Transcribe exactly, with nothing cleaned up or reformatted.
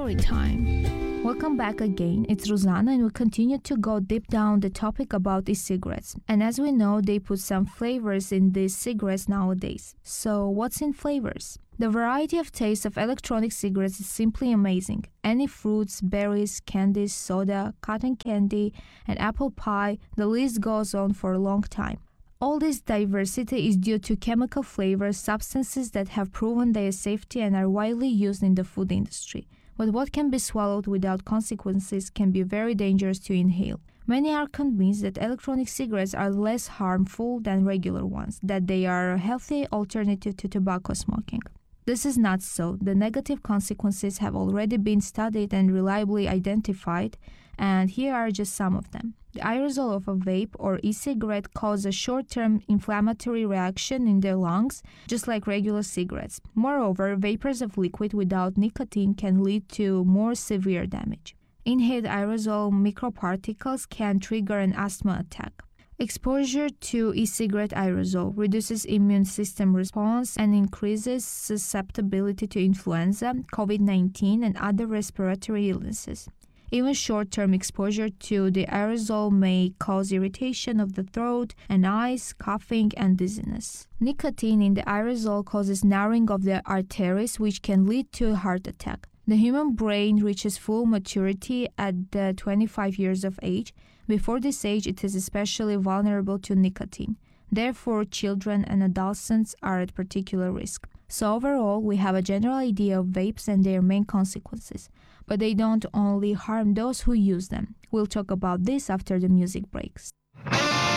Story time. Welcome back again. It's Rosanna, and we continue to go deep down the topic about e-cigarettes. And as we know, they put some flavors in these cigarettes nowadays. So what's in flavors? The variety of tastes of electronic cigarettes is simply amazing. Any fruits, berries, candies, soda, cotton candy, and apple pie, the list goes on for a long time. All this diversity is due to chemical flavors, substances that have proven their safety and are widely used in the food industry. But what can be swallowed without consequences can be very dangerous to inhale. Many are convinced that electronic cigarettes are less harmful than regular ones, that they are a healthy alternative to tobacco smoking. This is not so. The negative consequences have already been studied and reliably identified, and here are just some of them. The aerosol of a vape or e-cigarette causes a short-term inflammatory reaction in the lungs, just like regular cigarettes. Moreover, vapors of liquid without nicotine can lead to more severe damage. Inhaled aerosol microparticles can trigger an asthma attack. Exposure to e-cigarette aerosol reduces immune system response and increases susceptibility to influenza, covid nineteen, and other respiratory illnesses. Even short-term exposure to the aerosol may cause irritation of the throat and eyes, coughing, and dizziness. Nicotine in the aerosol causes narrowing of the arteries, which can lead to a heart attack. The human brain reaches full maturity at the twenty-five years of age. Before this age, it is especially vulnerable to nicotine. Therefore, children and adolescents are at particular risk. So overall, we have a general idea of vapes and their main consequences. But they don't only harm those who use them. We'll talk about this after the music breaks.